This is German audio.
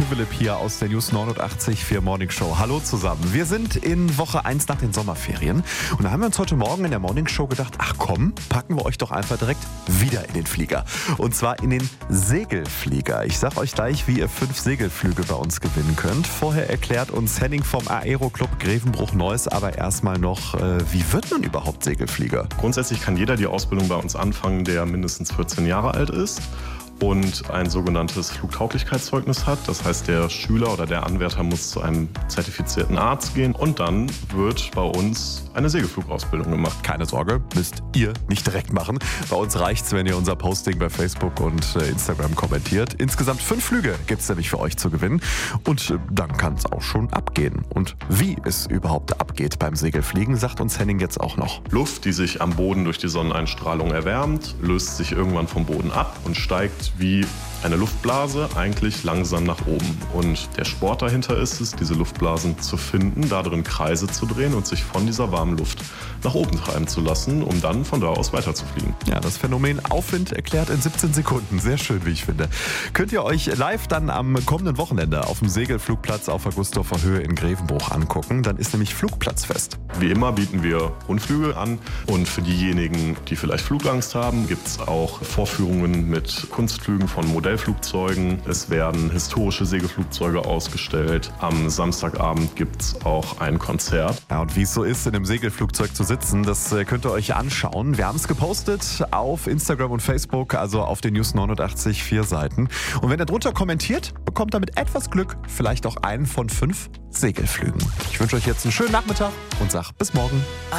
Philipp hier aus der News 89.4 Morning Show. Hallo zusammen. Wir sind in Woche 1 nach den Sommerferien und da haben wir uns heute Morgen in der Morning Show gedacht, ach komm, packen wir euch doch einfach direkt wieder in den Flieger. Und zwar in den Segelflieger. Ich sag euch gleich, wie ihr 5 Segelflüge bei uns gewinnen könnt. Vorher erklärt uns Henning vom Aero-Club Grevenbruch-Neuss aber erstmal noch, wie wird man überhaupt Segelflieger? Grundsätzlich kann jeder die Ausbildung bei uns anfangen, der mindestens 14 Jahre alt ist und ein sogenanntes Flugtauglichkeitszeugnis hat. Das heißt, der Schüler oder der Anwärter muss zu einem zertifizierten Arzt gehen und dann wird bei uns eine Segelflugausbildung gemacht. Keine Sorge, müsst ihr nicht direkt machen. Bei uns reicht's, wenn ihr unser Posting bei Facebook und Instagram kommentiert. Insgesamt 5 Flüge gibt's nämlich für euch zu gewinnen und dann kann's auch schon abgehen. Und wie es überhaupt abgeht beim Segelfliegen, sagt uns Henning jetzt auch noch. Luft, die sich am Boden durch die Sonneneinstrahlung erwärmt, löst sich irgendwann vom Boden ab und steigt wie eine Luftblase eigentlich langsam nach oben. Und der Sport dahinter ist es, diese Luftblasen zu finden, da drin Kreise zu drehen und sich von dieser warmen Luft nach oben treiben zu lassen, um dann von da aus weiterzufliegen. Ja, das Phänomen Aufwind erklärt in 17 Sekunden. Sehr schön, wie ich finde. Könnt ihr euch live dann am kommenden Wochenende auf dem Segelflugplatz auf Augustofer Höhe in Grevenbruch angucken. Dann ist nämlich Flugplatzfest. Wie immer bieten wir Rundflüge an und für diejenigen, die vielleicht Flugangst haben, gibt es auch Vorführungen mit Kunstflügen von Modellflugzeugen. Es werden historische Segelflugzeuge ausgestellt. Am Samstagabend gibt es auch ein Konzert. Ja, und wie es so ist, in einem Segelflugzeug zu sitzen, das könnt ihr euch anschauen. Wir haben es gepostet auf Instagram und Facebook, also auf den News 89.4 Seiten. Und wenn ihr drunter kommentiert, bekommt ihr mit etwas Glück vielleicht auch einen von 5 Segelflügen. Ich wünsche euch jetzt einen schönen Nachmittag und sag bis morgen.